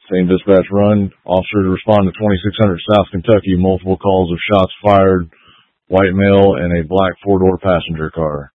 Same dispatch run. Officers respond to 2600 South Kentucky. Multiple calls of shots fired, white male, and a black four-door passenger car.